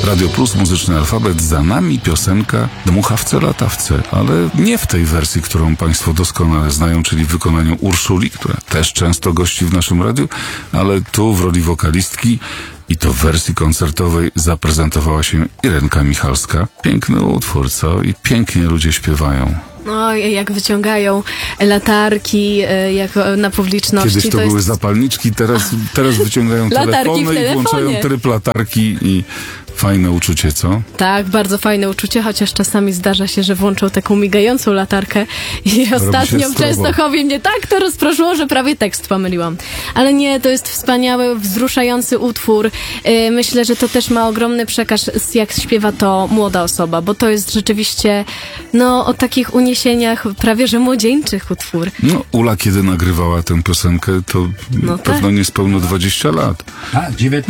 Radio Plus, Muzyczny Alfabet, za nami piosenka Dmuchawce latawce, ale nie w tej wersji, którą Państwo doskonale znają, czyli w wykonaniu Urszuli, która też często gości w naszym radiu, ale tu w roli wokalistki i to w wersji koncertowej zaprezentowała się Irenka Michalska. Piękny utwór, co? I pięknie ludzie śpiewają. No, jak wyciągają latarki jak na publiczności. Kiedyś to były zapalniczki, teraz wyciągają telefony i włączają tryb latarki i fajne uczucie, co? Tak, bardzo fajne uczucie, chociaż czasami zdarza się, że włączą taką migającą latarkę i ostatnio w Częstochowie mnie tak to rozproszyło, że prawie tekst pomyliłam. Ale nie, to jest wspaniały, wzruszający utwór. Myślę, że to też ma ogromny przekaz, jak śpiewa to młoda osoba, bo to jest rzeczywiście, no, o takich uniesieniach prawie że młodzieńczych utwór. No, Ula, kiedy nagrywała tę piosenkę, to pewno niespełna 20 lat. A,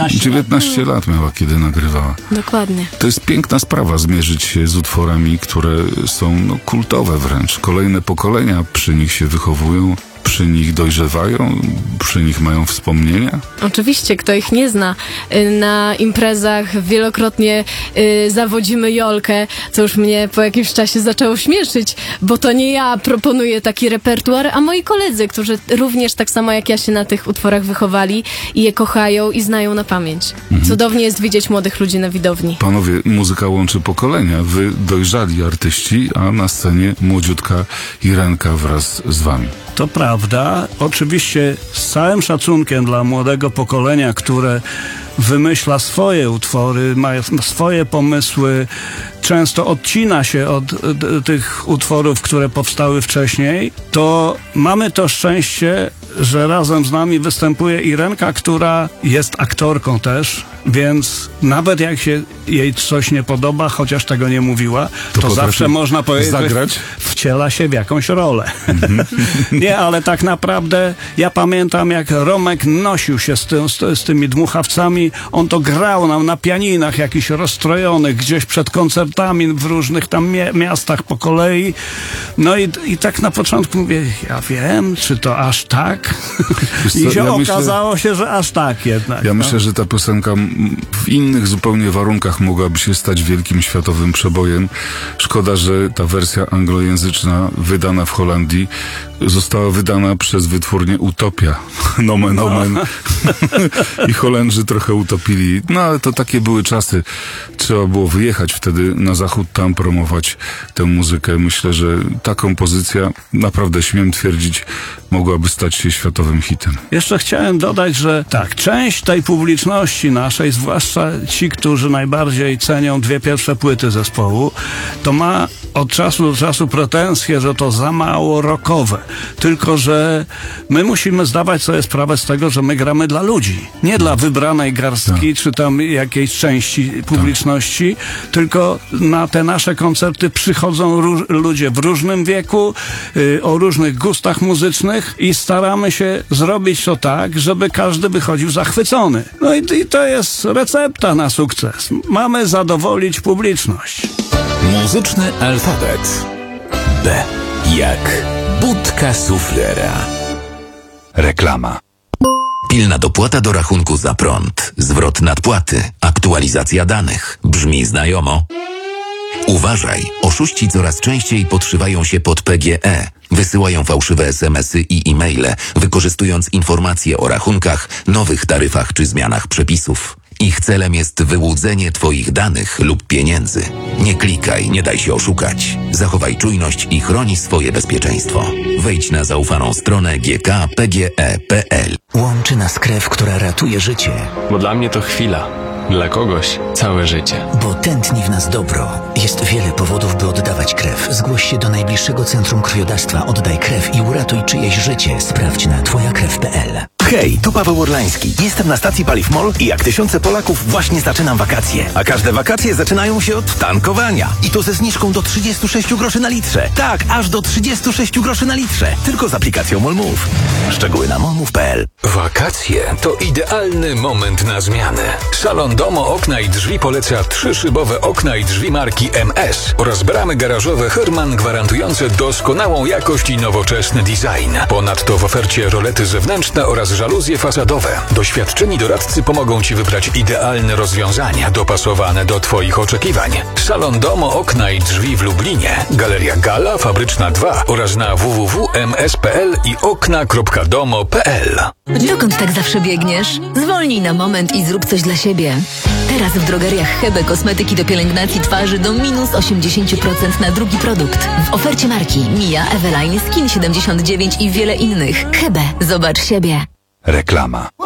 19 lat miała, kiedy nagrywała. Dokładnie. To jest piękna sprawa, zmierzyć się z utworami, które są kultowe wręcz. Kolejne pokolenia przy nich się wychowują, przy nich dojrzewają, przy nich mają wspomnienia. Oczywiście, kto ich nie zna. Na imprezach wielokrotnie zawodzimy Jolkę, co już mnie po jakimś czasie zaczęło śmieszyć, bo to nie ja proponuję taki repertuar, a moi koledzy, którzy również tak samo jak ja się na tych utworach wychowali i je kochają i znają na pamięć. Cudownie jest widzieć młodych ludzi na widowni. Panowie, muzyka łączy pokolenia. Wy dojrzali artyści, a na scenie młodziutka Irenka wraz z wami. To prawda. Oczywiście z całym szacunkiem dla młodego pokolenia, które wymyśla swoje utwory, ma swoje pomysły, często odcina się od tych utworów, które powstały wcześniej, to mamy to szczęście, że razem z nami występuje Irenka, która jest aktorką też, więc nawet jak się jej coś nie podoba, chociaż tego nie mówiła, to zawsze można powiedzieć, zagrać, wciela się w jakąś rolę. Nie, ale tak naprawdę ja pamiętam, jak Romek nosił się z tymi dmuchawcami. On to grał nam na pianinach jakichś rozstrojonych, gdzieś przed koncertami w różnych tam miastach po kolei. No i tak na początku mówię, ja wiem, czy to aż tak? I się okazało się, że aż tak jednak. Ja myślę, że ta piosenka w innych zupełnie warunkach mogłaby się stać wielkim światowym przebojem. Szkoda, że ta wersja anglojęzyczna wydana w Holandii została wydana przez wytwórnię Utopia. Nomen omen. I Holendrzy trochę utopili. No ale to takie były czasy. Trzeba było wyjechać wtedy na zachód, tam promować tę muzykę. Myślę, że ta kompozycja, naprawdę śmiem twierdzić, mogłaby stać się światowym hitem. Jeszcze chciałem dodać, że tak, część tej publiczności naszej, zwłaszcza ci, którzy najbardziej cenią dwie pierwsze płyty zespołu, to ma od czasu do czasu pretensje, że to za mało rockowe. Tylko że my musimy zdawać sobie sprawę z tego, że my gramy dla ludzi. Nie dla wybranej garstki, czy tam jakiejś części publiczności, tylko na te nasze koncerty przychodzą ludzie w różnym wieku, o różnych gustach muzycznych i staramy się zrobić to tak, żeby każdy wychodził zachwycony. No i to jest recepta na sukces. Mamy zadowolić publiczność. Muzyczny alfabet. B jak budka suflera. Reklama. Pilna dopłata do rachunku za prąd, zwrot nadpłaty, aktualizacja danych. Brzmi znajomo? Uważaj, oszuści coraz częściej podszywają się pod PGE. Wysyłają fałszywe SMS-y i e-maile, wykorzystując informacje o rachunkach, nowych taryfach czy zmianach przepisów. Ich celem jest wyłudzenie Twoich danych lub pieniędzy. Nie klikaj, nie daj się oszukać. Zachowaj czujność i chroni swoje bezpieczeństwo. Wejdź na zaufaną stronę gkpge.pl. Łączy nas krew, która ratuje życie. Bo dla mnie to chwila. Dla kogoś całe życie. Bo tętni w nas dobro. Jest wiele powodów, by oddawać krew. Zgłoś się do najbliższego centrum krwiodawstwa. Oddaj krew i uratuj czyjeś życie. Sprawdź na twojakrew.pl. Hej, tu Paweł Orlański. Jestem na stacji Paliw MOL i jak tysiące Polaków właśnie zaczynam wakacje. A każde wakacje zaczynają się od tankowania. I to ze zniżką do 36 groszy na litrze. Tak, aż do 36 groszy na litrze. Tylko z aplikacją MOLMOV. Szczegóły na molmove.pl. Wakacje to idealny moment na zmianę. Salon Domo Okna i Drzwi poleca 3-szybowe okna i drzwi marki MS oraz bramy garażowe Herman gwarantujące doskonałą jakość i nowoczesny design. Ponadto w ofercie rolety zewnętrzne oraz żaluzje fasadowe. Doświadczeni doradcy pomogą Ci wybrać idealne rozwiązania dopasowane do Twoich oczekiwań. Salon Domo Okna i Drzwi w Lublinie, Galeria Gala, Fabryczna 2 oraz na www.ms.pl i okna.domo.pl. Dokąd tak zawsze biegniesz? Zwolnij na moment i zrób coś dla siebie. Teraz w drogeriach Hebe kosmetyki do pielęgnacji twarzy do minus 80% na drugi produkt. W ofercie marki Mia, Eveline, Skin 79 i wiele innych. Hebe, zobacz siebie. Reklama.